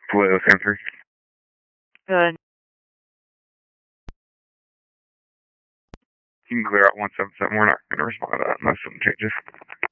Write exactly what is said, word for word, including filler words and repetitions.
Hello, Sensor. Good. You can clear out one seven seven. We're not going to respond to that unless something changes.